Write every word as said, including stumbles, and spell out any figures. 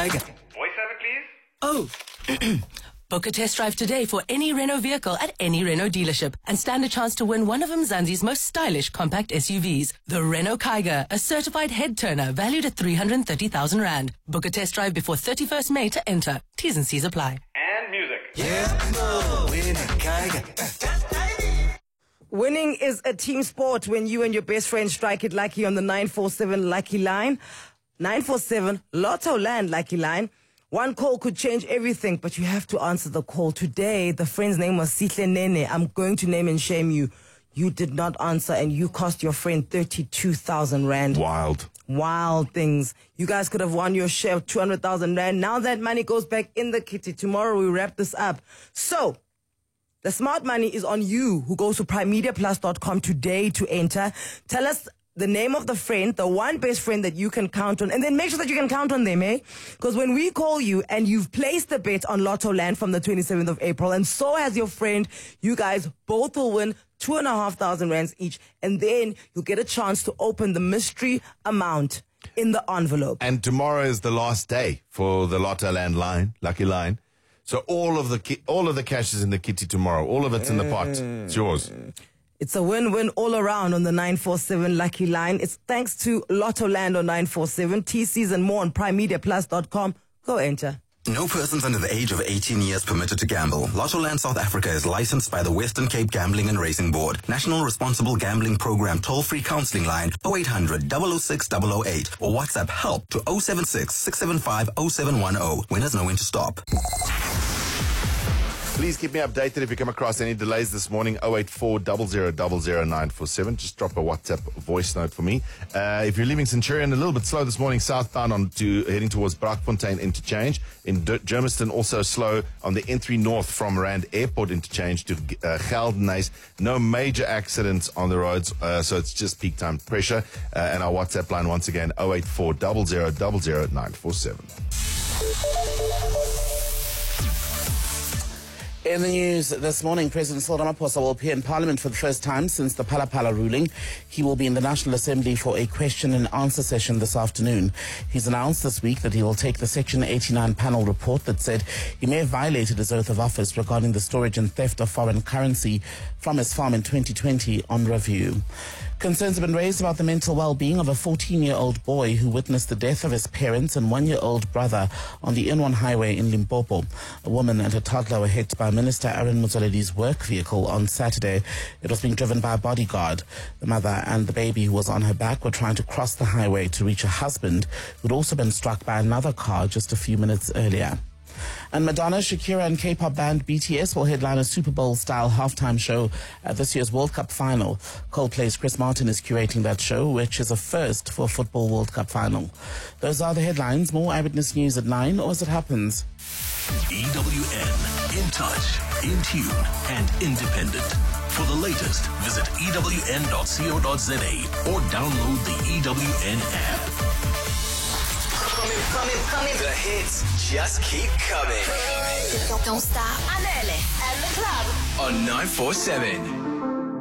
Kaiga. Voice over, please. Oh. Book a test drive today for any Renault vehicle at any Renault dealership and stand a chance to win one of Mzansi's most stylish compact S U Vs. The Renault Kaiga, a certified head turner valued at three hundred thirty thousand rand. Book a test drive before thirty-first May to enter. T's and C's apply. And music. Yeah, winning Kaiga. Winning is a team sport when you and your best friend strike it lucky on the nine four seven Lucky Line. nine four seven Lotto Land Lucky Line. One call could change everything, but you have to answer the call. Today, the friend's name was Sihle Nene. I'm going to name and shame you. You did not answer, and you cost your friend thirty-two thousand rand. Wild. Wild things. You guys could have won your share of two hundred thousand rand. Now that money goes back in the kitty. Tomorrow, we wrap this up. So, the smart money is on you, who goes to prime media plus dot com today to enter. Tell us the name of the friend, the one best friend that you can count on, and then make sure that you can count on them, eh? Because when we call you and you've placed the bet on Lotto Land from the twenty-seventh of April, and so has your friend, you guys both will win two and a half thousand rands each, and then you'll get a chance to open the mystery amount in the envelope. And tomorrow is the last day for the Lotto Land line, Lucky Line. So all of the ki- all of the cash is in the kitty tomorrow. All of it's in the pot. It's yours. It's a win-win all around on the nine four seven Lucky Line. It's thanks to Lotto Land on nine four seven. T Cs and more on prime media plus dot com. Go enter. No persons under the age of eighteen years permitted to gamble. Lotto Land South Africa is licensed by the Western Cape Gambling and Racing Board. National Responsible Gambling Program toll-free counseling line oh eight hundred, double oh six, double oh eight or WhatsApp help to oh seven six, six seven five, oh seven one oh. Winners know when to stop. Please keep me updated if you come across any delays this morning. oh eight four, zero zero zero zero nine four seven. Just drop a WhatsApp voice note for me. Uh, if you're leaving Centurion, a little bit slow this morning, southbound on to heading towards Brakfontein interchange. In D- Germiston, also slow on the N three North from Rand Airport interchange to uh, Geldenhuys. No major accidents on the roads, uh, so it's just peak time pressure. Uh, and our WhatsApp line once again, oh eight four, zero zero zero zero nine four seven. In the news this morning, President Cyril Ramaphosa will appear in Parliament for the first time since the Phala Phala ruling. He will be in the National Assembly for a question and answer session this afternoon. He's announced this week that he will take the Section eighty-nine panel report that said he may have violated his oath of office regarding the storage and theft of foreign currency from his farm in twenty twenty on review. Concerns have been raised about the mental well-being of a fourteen-year-old boy who witnessed the death of his parents and one-year-old brother on the N one highway in Limpopo. A woman and a toddler were hit by Minister Aaron Motsoaledi's work vehicle on Saturday. It was being driven by a bodyguard. The mother and the baby who was on her back were trying to cross the highway to reach her husband, who had also been struck by another car just a few minutes earlier. And Madonna, Shakira and K-pop band B T S will headline a Super Bowl-style halftime show at this year's World Cup final. Coldplay's Chris Martin is curating that show, which is a first for a football World Cup final. Those are the headlines. More Eyewitness News at nine, or as it happens. E W N, in touch, in tune, and independent. For the latest, visit E W N dot co dot za or download the E W N app. Coming, coming, coming. The hits just keep coming. Don't stop. I'm early. And the club. On nine four seven.